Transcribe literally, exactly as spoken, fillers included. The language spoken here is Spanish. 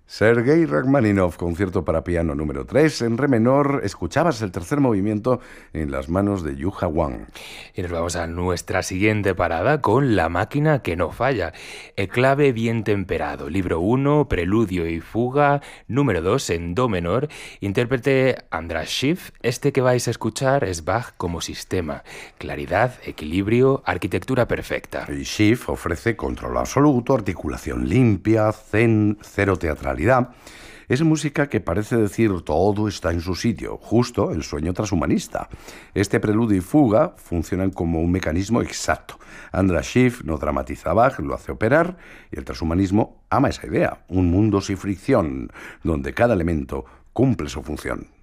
Sergei Rachmaninoff, concierto para piano número tres en re menor. Escuchabas el tercer movimiento en las manos de Yuja Wang. Y nos vamos a nuestra siguiente parada con La máquina que no falla. El clave bien temperado. Libro uno, Preludio y fuga. Número dos en do menor. Intérprete András Schiff. Este que vais a escuchar es Bach como sistema. Claridad, equilibrio, arquitectura perfecta. Y Schiff ofrece control absoluto, articulación limpia, zen, cero teatralidad. Es música que parece decir todo está en su sitio, justo el sueño transhumanista. Este preludio y fuga funcionan como un mecanismo exacto. András Schiff no dramatiza a Bach, lo hace operar, y el transhumanismo ama esa idea, un mundo sin fricción, donde cada elemento cumple su función.